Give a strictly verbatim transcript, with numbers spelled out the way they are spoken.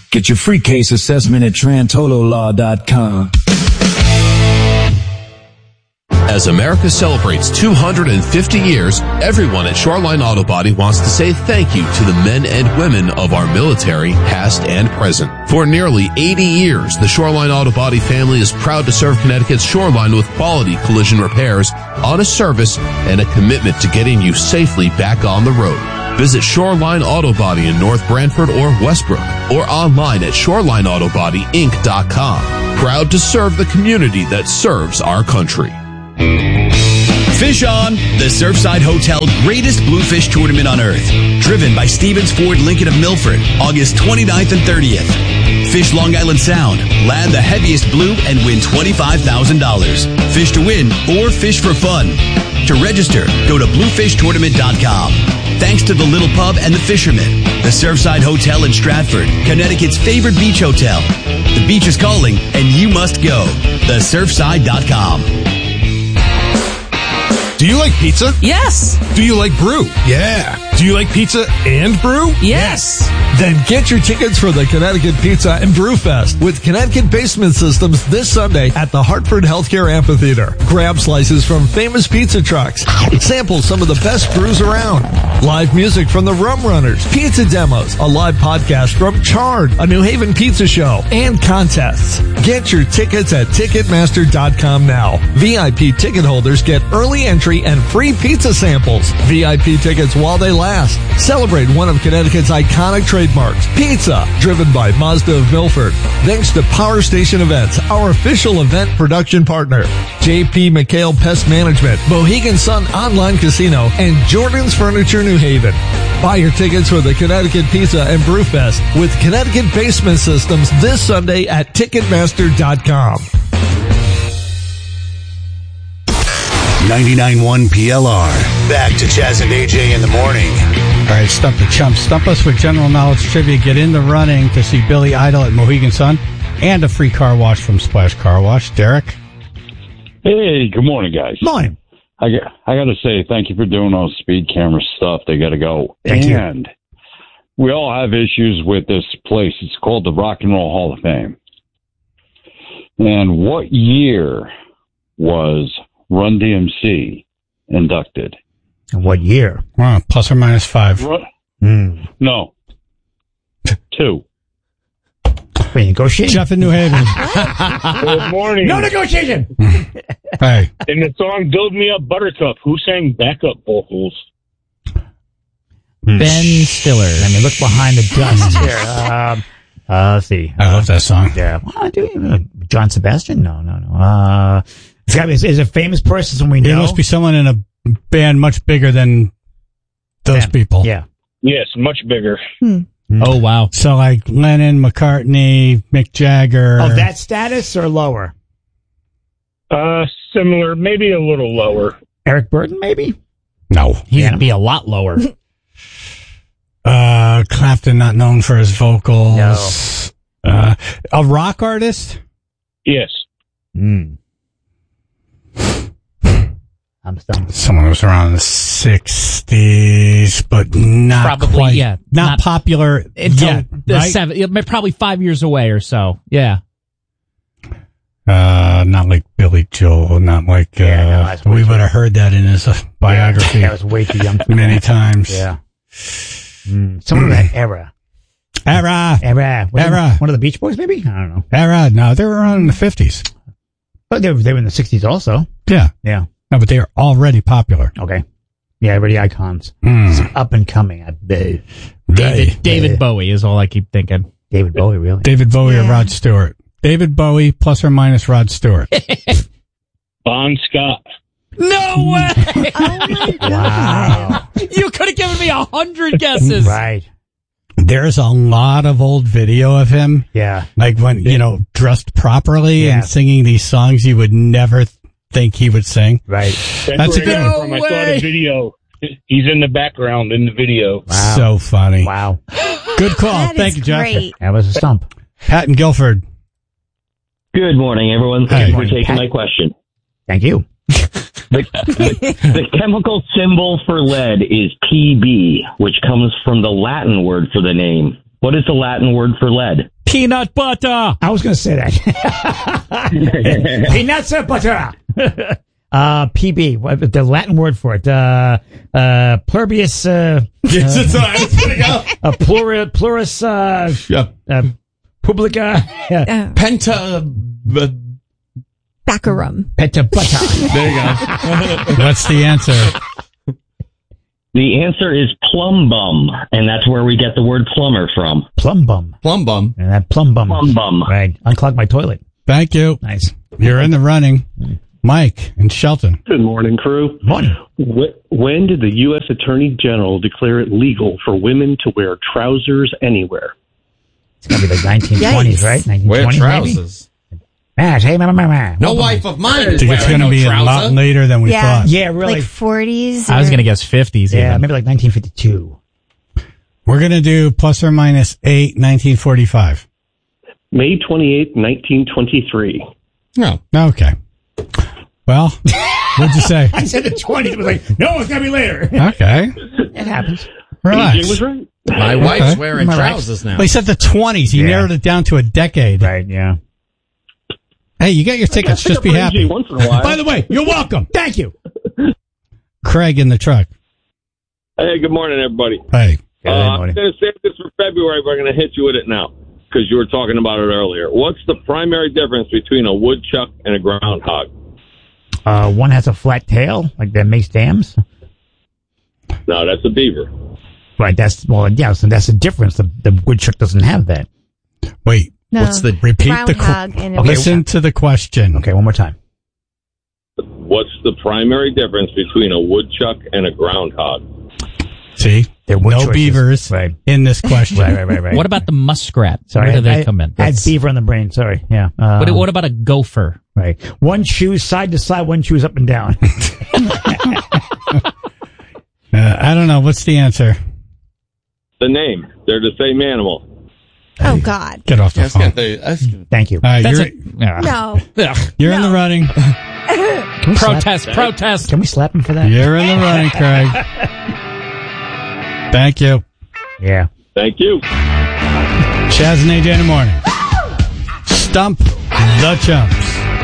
Get your free case assessment at Trantolo Law dot com. As America celebrates two hundred fifty years, everyone at Shoreline Auto Body wants to say thank you to the men and women of our military, past and present. For nearly eighty years, the Shoreline Auto Body family is proud to serve Connecticut's shoreline with quality collision repairs, honest service, and a commitment to getting you safely back on the road. Visit Shoreline Auto Body in North Branford or Westbrook, or online at shoreline auto body inc dot com. Proud to serve the community that serves our country. Fish On, the Surfside Hotel greatest bluefish tournament on earth. Driven by Stevens Ford Lincoln of Milford, August twenty-ninth and thirtieth. Fish Long Island Sound, land the heaviest blue and win twenty-five thousand dollars. Fish to win or fish for fun. To register, go to bluefish tournament dot com. Thanks to the Little Pub and the Fisherman, the Surfside Hotel in Stratford, Connecticut's favorite beach hotel. The beach is calling and you must go. the surfside dot com. Do you like pizza? Yes. Do you like brew? Yeah. Do you like pizza and brew? Yes. Then get your tickets for the Connecticut Pizza and Brew Fest with Connecticut Basement Systems this Sunday at the Hartford Healthcare Amphitheater. Grab slices from famous pizza trucks. Sample some of the best brews around. Live music from the Rum Runners. Pizza demos. A live podcast from Charred, a New Haven pizza show. And contests. Get your tickets at Ticketmaster dot com now. V I P ticket holders get early entry and free pizza samples. V I P tickets while they last. Celebrate one of Connecticut's iconic trademarks, pizza, driven by Mazda of Milford. Thanks to Power Station Events, our official event production partner, J P McHale Pest Management, Mohegan Sun Online Casino, and Jordan's Furniture New Haven. Buy your tickets for the Connecticut Pizza and Brew Fest with Connecticut Basement Systems this Sunday at Ticketmaster dot com. ninety-nine point one P L R. Back to Chaz and A J in the morning. All right, Stump the Chump. Stump us with general knowledge trivia. Get in the running to see Billy Idol at Mohegan Sun and a free car wash from Splash Car Wash. Derek? Hey, good morning, guys. Morning. I got, I got to say thank you for doing all the speed camera stuff. They got to go. Thank and you. We all have issues with this place. It's called the Rock and Roll Hall of Fame. And what year was Run D M C inducted? What year? Wow, plus or minus five. Run, mm. No. Two. Wait, negotiation? Jeff in New Haven. Good morning. No negotiation. Hey. In the song Build Me Up Buttercup, who sang backup vocals? Ben Stiller. Let me look behind the dust here. Um, uh, let's see. I uh, love that song. Yeah. Well, do you, uh, John Sebastian? No, no, no. Uh, it's got, is, is a famous person someone we know? There must be someone in a band much bigger than those Band. people. Yeah. Yes, much bigger. Hmm. Oh, wow. So like Lennon, McCartney, Mick Jagger. Of that status or lower? Uh, similar, maybe a little lower. Eric Burden, maybe? No. He'd yeah. be a lot lower. uh, Clapton, not known for his vocals. No. Uh, a rock artist? Yes. Hmm. I'm stumped. Someone who was around in the sixties, but not Probably, quite, yeah. not, Not popular Until yet, the right? seven, yeah, probably five years away or so. Yeah. Uh, not like Billy Joel, not like, uh, Yeah, no, we would have heard that in his uh, biography. Yeah, that was way too young. For many that. times. Yeah. Mm. Someone of that era. Era. Era. Was Era. One of the Beach Boys, maybe? I don't know. Era. No, they were around in the fifties. But they were, they were in the sixties also. Yeah. Yeah. No, but they are already popular. Okay. Yeah, already icons. Mm. Up and coming, I bet. David, David Bowie is all I keep thinking. David Bowie, really? David Bowie yeah. or Rod Stewart? David Bowie plus or minus Rod Stewart. Bon Scott. No way! Oh my God. Wow. You could have given me a hundred guesses. Right. There's a lot of old video of him. Yeah. Like when, you know, dressed properly Yeah. and singing these songs you would never th- think he would sing. Right. That's, That's a where good I got it one. from. I No saw way. the video. He's in the background in the video. Wow. So funny. Wow. Good call. That Thank is you, Jeff. great. That was a stump. Pat and Guilford. Good morning, everyone. Hey. Thank you for Morning, taking Pat. my question. Thank you. The, the, the chemical symbol for lead is P B, which comes from the Latin word for the name. What is the Latin word for lead? Peanut butter. I was going to say that. Peanuts or butter. Uh, P B, what, the Latin word for it, uh, uh, pluribus, uh, yes, it's all right. It's gonna go. uh, plura, pluris, uh, Yep. uh, publica, uh, Uh, Penta. Uh, Baccarum. peta butter. there you go. What's the answer? The answer is plum bum, and that's where we get the word plumber from. Plum bum. Plum bum. And that plum bum. Plum bum. Right. Unclog my toilet. Thank you. Nice. You're in the running. Mike and Shelton. Good morning, crew. Morning. Wh- When did the U S Attorney General declare it legal for women to wear trousers anywhere? It's going to be like nineteen twenties, Yikes. right? nineteen Wear twenties, trousers. maybe? Ah, hey, ma, ma, ma, ma. No Well, wife of mine I is think it's wearing going to no be trouser. a lot later than we Yeah. thought. Yeah, really. Like forties. I was or- going to guess fifties. yeah, even. maybe like nineteen fifty-two. We're going to do plus or minus eight, nineteen forty-five. May twenty-eighth, nineteen twenty-three. No. Okay. Well, what'd you say? I said the twenties. It was like, no, it's going to be later. Okay. It happens. Relax. A J was right. My wife's Okay. wearing Am I right? trousers now. Well, he said the twenties. He Yeah. narrowed it down to a decade. Right, yeah. Hey, you got your tickets. Just be A J happy. once in a while. By the way, you're welcome. Thank you. Craig in the truck. Hey, good morning, everybody. Hey. Uh, I'm going to save this for February, but I'm going to hit you with it now because you were talking about it earlier. What's the primary difference between a woodchuck and a groundhog? Uh, one has a flat tail, like that makes dams. No, that's a beaver. Right, that's, well, yeah, so that's the difference. The, the woodchuck doesn't have that. Wait. No. What's the repeat the Groundhog qu- and a okay, Listen to the question. Okay, one more time. What's the primary difference between a woodchuck and a groundhog? See, There were no choices. beavers Right. in this question. Right, right, right, right. What about the muskrat? Sorry, Where do I- they I- come in? I had That's- beaver on the brain. Sorry. Yeah. Um, What, what about a gopher? Right. One shoe's side to side, one shoe's up and down. Uh, I don't know. What's the answer? The name. They're the same animal. Oh, God. Get off the Yeah, that's phone. gonna- that's gonna- Thank you. All right, That's you're, a, No. you're in the running. Can we protest, slap, protest. Can we slap him for that? You're in the running, Craig. Thank you. Yeah. Thank you. Chaz and A J in the morning. Stump the Chump.